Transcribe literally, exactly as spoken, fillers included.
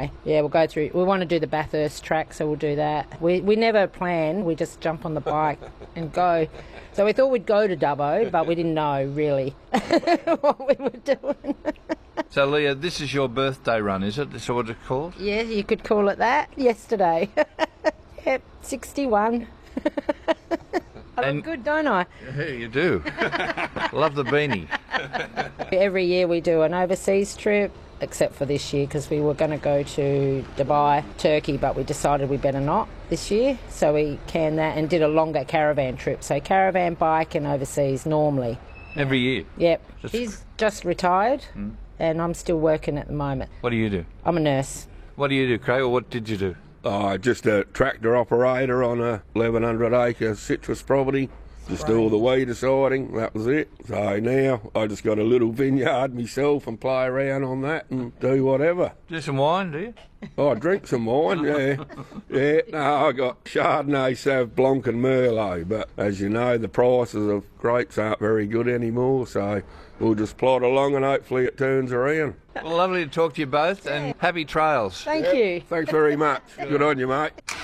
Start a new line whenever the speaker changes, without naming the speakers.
anyway. Yeah, we'll go through. We want to do the Bathurst track, so we'll do that. We we never plan. We just jump on the bike and go. So we thought we'd go to Dubbo, but we didn't know really what we were doing.
So, Leah, this is your birthday run, is it? Is that what it's called?
Yeah, you could call it that. Yesterday. Yep, sixty-one. I
And-
look good, don't I?
Yeah, you do. Love the beanie.
Every year we do an overseas trip, except for this year because we were going to go to Dubai, Turkey, but we decided we better not this year. So we canned that and did a longer caravan trip. So caravan, bike and overseas normally.
Every year.
Yep.
Just-
He's just retired and I'm still working at the moment.
What do you do?
I'm a nurse.
What do you do, Craig, or what did you do?
Oh, just a tractor operator on a eleven hundred acre citrus property. Just do all the weed deciding, that was it. So now I just got a little vineyard myself and play around on that and do whatever.
Do some wine, do you?
Oh, drink some wine, yeah. Yeah, no, I got Chardonnay, Sauv Blanc and Merlot, but as you know, the prices of grapes aren't very good anymore, so we'll just plod along and hopefully it turns around.
Well, lovely to talk to you both, and happy trails.
Thank you.
Thanks very much. Good on you, mate.